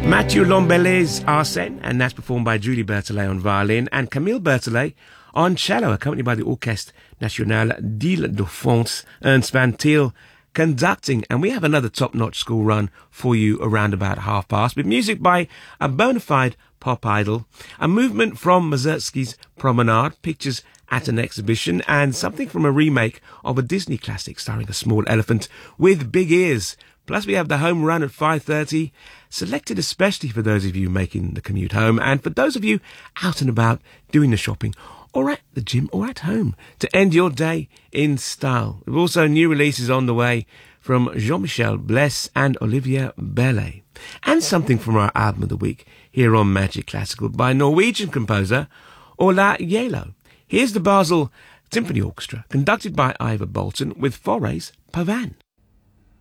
Mathieu Lambelet's Arsène, and that's performed by Julie Berthollet on violin and Camille Berthollet on cello, accompanied by the Orchestre Nationale d'Île-de-France, Ernst Van Til conducting. And we have another top-notch school run for you around about past, with music by a bona fide pop idol, a movement from Mazursky's Promenade, pictures at an exhibition, and something from a remake of a Disney classic starring a small elephant with big ears. Plus, we have the home run at 5:30, selected especially for those of you making the commute home and for those of you out and about doing the shopping or at the gym or at home to end your day in style. We've also new releases on the way from Jean-Michel Bless and Olivier Bellet. And something from our album of the week here on Magic Classical by Norwegian composer Ola Yelo. Here's the Basel Symphony Orchestra, conducted by Ivor Bolton with Foray's Pavan.